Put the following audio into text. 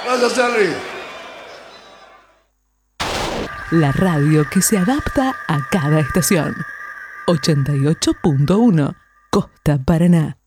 Gracias, Henry. La radio que se adapta a cada estación. 88.1 Costa Paraná.